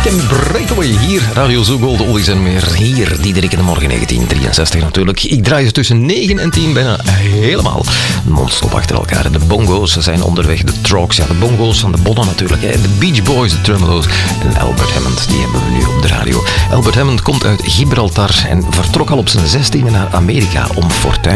Weekend Breakaway. Hier, Radio Zoo Gold, Oldies en meer. Hier, Diederik in de morgen 1963 natuurlijk. Ik draai ze tussen 9 en 10 bijna helemaal non-stop achter elkaar. De bongo's zijn onderweg, de Trogs, ja, de bongo's van de Bonnen natuurlijk. Hè. De Beach Boys, de Tremelo's en Albert Hammond, die hebben we nu op de radio. Albert Hammond komt uit Gibraltar en vertrok al op zijn 16e naar Amerika om fortuin